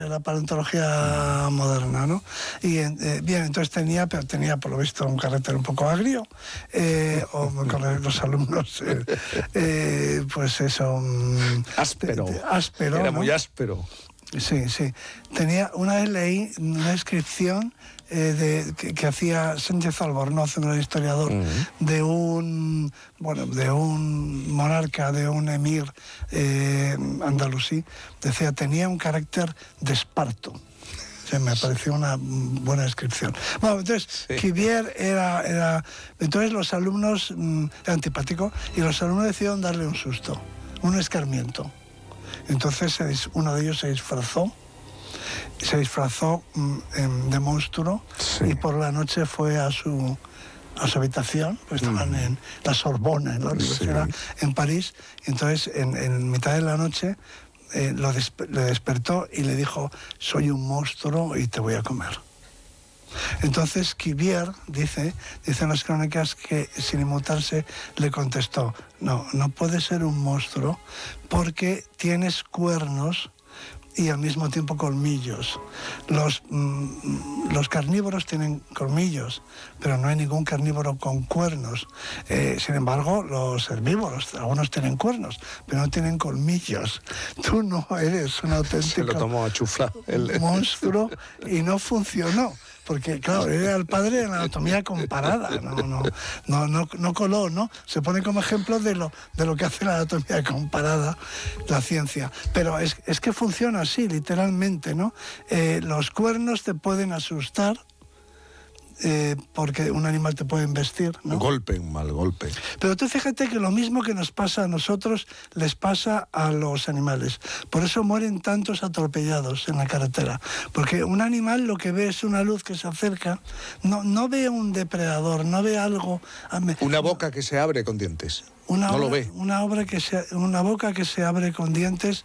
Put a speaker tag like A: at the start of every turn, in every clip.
A: la paleontología moderna, ¿no? Y bien, entonces tenía por lo visto un carácter un poco agrio, o con los alumnos, pues eso...
B: áspero.
A: ¿no?
B: Era muy áspero.
A: Sí. Una vez leí una descripción que hacía Sánchez Albornoz, un historiador, de un monarca, de un emir andalusí. Decía, tenía un carácter de esparto. Me pareció una buena descripción. Bueno, entonces, sí. Cuvier era... Entonces los alumnos... era antipático, y los alumnos decidieron darle un susto, un escarmiento. Entonces uno de ellos se disfrazó de monstruo, sí. Y por la noche fue a su habitación, pues estaban en la Sorbona, en la universidad, sí. En París. Entonces, en mitad de la noche, le despertó y le dijo: soy un monstruo y te voy a comer. Entonces Cuvier dice en las crónicas que, sin inmutarse, le contestó: no puedes ser un monstruo porque tienes cuernos y al mismo tiempo colmillos. Los carnívoros tienen colmillos, pero no hay ningún carnívoro con cuernos. Sin embargo, los herbívoros, algunos tienen cuernos, pero no tienen colmillos. Tú no eres un auténtico...
B: Se lo tomó a chufla el
A: monstruo, y no funcionó. Porque, claro, era el padre de la anatomía comparada, no coló, ¿no? Se pone como ejemplo de lo que hace la anatomía comparada, la ciencia. Pero es que funciona así, literalmente, ¿no? Los cuernos te pueden asustar, porque un animal te puede embestir, ¿no?
B: Un mal golpe.
A: Pero tú fíjate que lo mismo que nos pasa a nosotros les pasa a los animales. Por eso mueren tantos atropellados en la carretera. Porque un animal lo que ve es una luz que se acerca, no ve un depredador, no ve algo...
B: Una boca que se abre con dientes. Lo ve.
A: Una boca que se abre con dientes,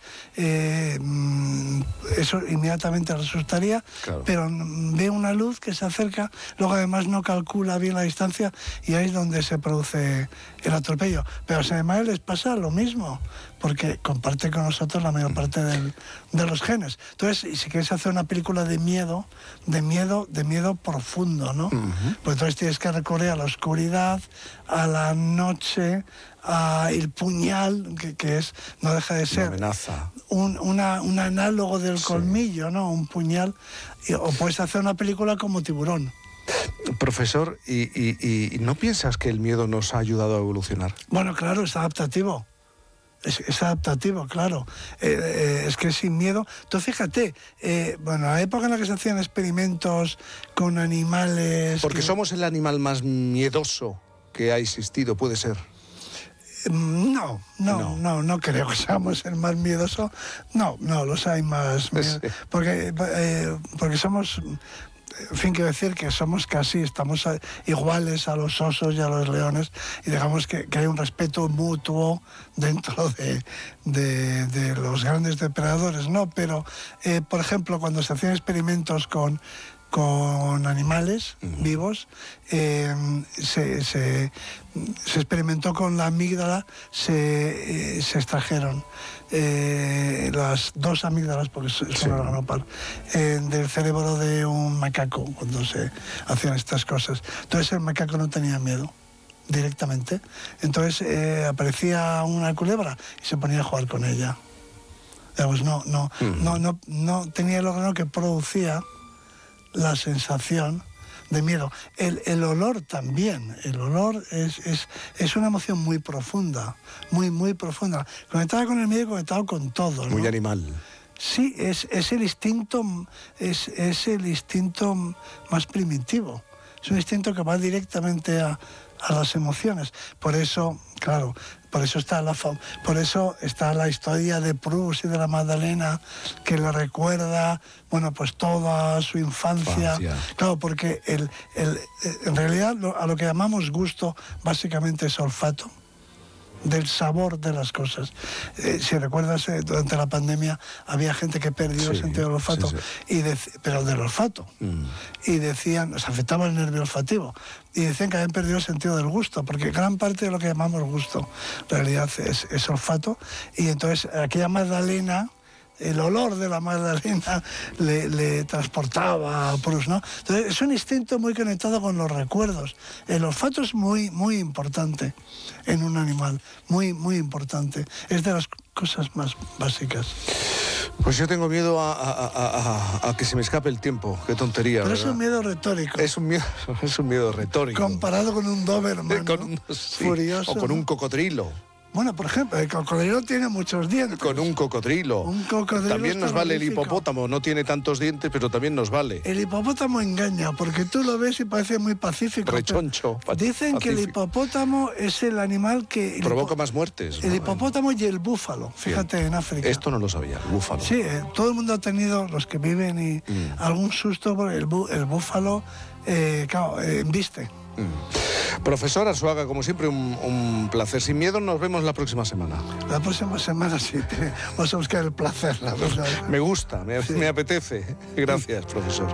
A: eso inmediatamente le asustaría, claro. Pero ve una luz que se acerca, luego además no calcula bien la distancia, y ahí es donde se produce el atropello. Pero a los animales les pasa lo mismo, porque comparte con nosotros la mayor parte de los genes. Entonces, si quieres hacer una película de miedo profundo, ¿no? Pues entonces tienes que recurrir a la oscuridad, a la noche, el puñal, que no deja de ser
B: una amenaza,
A: un análogo del colmillo, ¿no? Un puñal. O puedes hacer una película como Tiburón.
B: Profesor, ¿y no piensas que el miedo nos ha ayudado a evolucionar?
A: Bueno, claro, es adaptativo. Es adaptativo, claro. Es que sin miedo... Tú fíjate, la época en la que se hacían experimentos con animales...
B: Porque somos el animal más miedoso que ha existido, puede ser.
A: No creo que seamos el más miedoso. No, los hay más. Porque somos... En fin, quiero decir que estamos iguales a los osos y a los leones, y digamos que hay un respeto mutuo dentro de los grandes depredadores, ¿no? Pero, por ejemplo, cuando se hacían experimentos con animales vivos, se experimentó con la amígdala, se extrajeron las dos amígdalas, porque es un órgano par, del cerebro de un macaco cuando se hacían estas cosas. Entonces el macaco no tenía miedo directamente. Entonces aparecía una culebra y se ponía a jugar con ella. Digamos, no tenía el órgano que producía la sensación de miedo. El olor también. El olor es una emoción muy profunda, muy profunda. Conectada con el miedo y conectado con todo, ¿no?
B: Muy animal.
A: Sí, es el instinto más primitivo. Es un instinto que va directamente a las emociones. Por eso, claro, por eso está la historia de Proust y de la Magdalena, que le recuerda, pues toda su infancia. Claro, porque en realidad a lo que llamamos gusto básicamente es olfato, del sabor de las cosas. Si recuerdas, durante la pandemia había gente que perdió el sentido del olfato, pero del olfato. Y decían, se afectaba el nervio olfativo, y decían que habían perdido el sentido del gusto, porque gran parte de lo que llamamos gusto en realidad es olfato. Y entonces aquella Magdalena el olor de la Magdalena le transportaba a Proust, ¿no? Entonces, es un instinto muy conectado con los recuerdos. El olfato es muy, muy importante en un animal, muy, muy importante. Es de las cosas más básicas.
B: Pues yo tengo miedo a que se me escape el tiempo. Qué tontería,
A: pero
B: ¿verdad?
A: es un miedo retórico.
B: Es un miedo retórico.
A: Comparado con un Doberman, furioso.
B: O con un cocodrilo.
A: Bueno, por ejemplo, el cocodrilo tiene muchos dientes.
B: Con un cocodrilo.
A: Un cocodrilo
B: también nos vale el
A: terrorífico.
B: hipopótamo. No tiene tantos dientes, pero también nos vale.
A: El hipopótamo engaña, porque tú lo ves y parece muy pacífico.
B: Rechoncho.
A: Dicen que el
B: pacífico.
A: hipopótamo es el animal que...
B: Provoca más muertes.
A: El
B: ¿no?
A: hipopótamo y el búfalo, fíjate, en África.
B: Esto no lo sabía, el búfalo.
A: Sí, todo el mundo ha tenido, los que viven, y algún susto por el búfalo, claro, embiste.
B: Profesor Arzuaga, como siempre, un placer. Sin miedo, nos vemos la próxima semana.
A: La próxima semana sí, vamos a buscar el placer, la verdad.
B: Me gusta, me apetece. Gracias, profesor.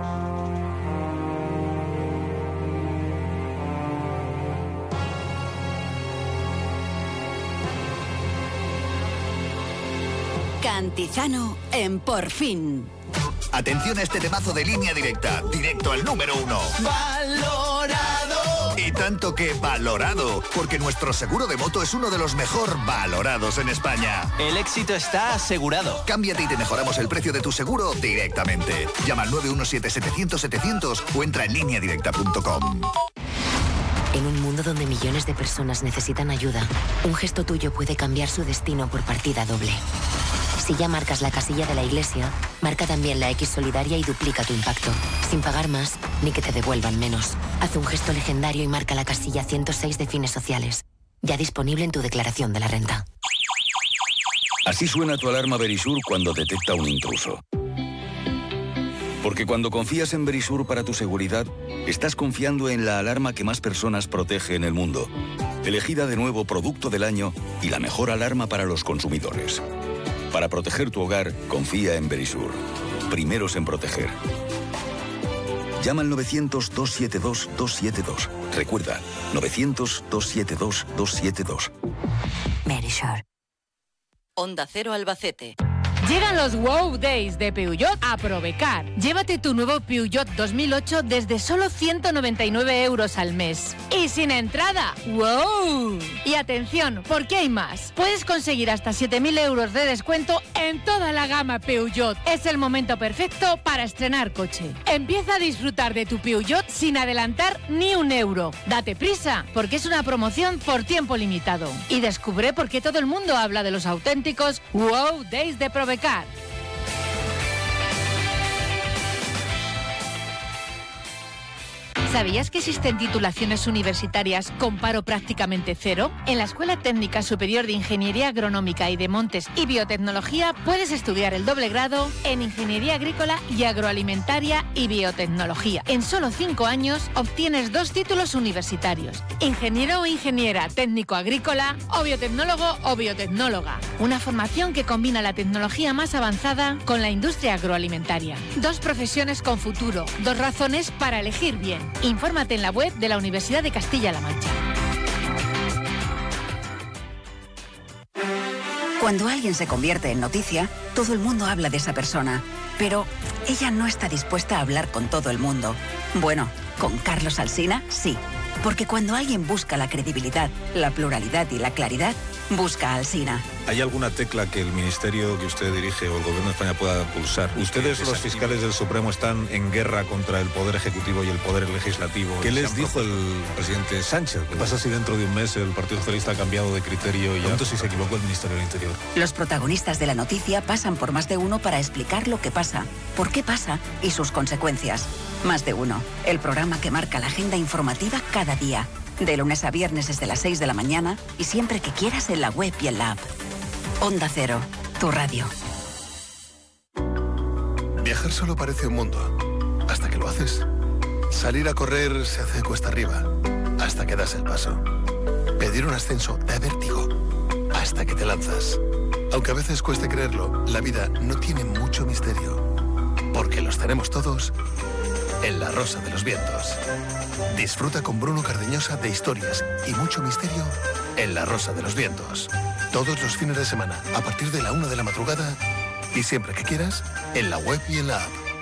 C: Cantizano en Por Fin.
D: Atención a este temazo de Línea Directa, directo al número 1. ¡Valorado! Y tanto que valorado, porque nuestro seguro de moto es uno de los mejor valorados en España.
E: El éxito está asegurado.
D: Cámbiate y te mejoramos el precio de tu seguro directamente. Llama al 917-700-700 o entra en lineadirecta.com.
F: En un mundo donde millones de personas necesitan ayuda, un gesto tuyo puede cambiar su destino por partida doble. Si ya marcas la casilla de la iglesia, marca también la X solidaria y duplica tu impacto, sin pagar más ni que te devuelvan menos. Haz un gesto legendario y marca la casilla 106 de Fines Sociales, ya disponible en tu declaración de la renta.
G: Así suena tu alarma Verisur cuando detecta un intruso. Porque cuando confías en Verisur para tu seguridad, estás confiando en la alarma que más personas protege en el mundo. Elegida de nuevo Producto del Año y la mejor alarma para los consumidores. Para proteger tu hogar, confía en Verisur. Primeros en proteger. Llama al 900-272-272. Recuerda, 900-272-272.
F: Verisur.
C: Onda Cero Albacete.
H: Llegan los Wow Days de Peugeot a Probecar. Llévate tu nuevo Peugeot 2008 desde solo 199 euros al mes. Y sin entrada. ¡Wow! Y atención, porque hay más. Puedes conseguir hasta 7.000 euros de descuento en toda la gama Peugeot. Es el momento perfecto para estrenar coche. Empieza a disfrutar de tu Peugeot sin adelantar ni un euro. Date prisa, porque es una promoción por tiempo limitado. Y descubre por qué todo el mundo habla de los auténticos Wow Days de Probecar. ¿Sabías que existen titulaciones universitarias con paro prácticamente cero? En la Escuela Técnica Superior de Ingeniería Agronómica y de Montes y Biotecnología puedes estudiar el doble grado en Ingeniería Agrícola y Agroalimentaria y Biotecnología. En solo 5 años obtienes 2 títulos universitarios: ingeniero o ingeniera técnico agrícola o biotecnólogo o biotecnóloga. Una formación que combina la tecnología más avanzada con la industria agroalimentaria. 2 profesiones con futuro, 2 razones para elegir bien. Infórmate en la web de la Universidad de Castilla-La Mancha.
C: Cuando alguien se convierte en noticia, todo el mundo habla de esa persona. Pero ella no está dispuesta a hablar con todo el mundo. Bueno, con Carlos Alsina, sí. Porque cuando alguien busca la credibilidad, la pluralidad y la claridad, busca a Alsina.
I: ¿Hay alguna tecla que el ministerio que usted dirige o el gobierno de España pueda pulsar? Ustedes, los fiscales del Supremo, están en guerra contra el Poder Ejecutivo y el Poder Legislativo. ¿Qué les dijo el presidente Sánchez? ¿Qué pasa si dentro de un mes el Partido Socialista ha cambiado de criterio y ya si se equivocó el Ministerio del Interior?
C: Los protagonistas de la noticia pasan por Más de Uno para explicar lo que pasa, por qué pasa y sus consecuencias. Más de Uno, el programa que marca la agenda informativa cada día. De lunes a viernes desde las 6 de la mañana y siempre que quieras en la web y en la app. Onda Cero, tu radio.
J: Viajar solo parece un mundo, hasta que lo haces. Salir a correr se hace cuesta arriba, hasta que das el paso. Pedir un ascenso da vértigo, hasta que te lanzas. Aunque a veces cueste creerlo, la vida no tiene mucho misterio, porque los tenemos todos en La Rosa de los Vientos. Disfruta con Bruno Cardeñosa de historias y mucho misterio en La Rosa de los Vientos. Todos los fines de semana, a partir de la 1 de la madrugada, Y siempre que quieras, en la web y en la app.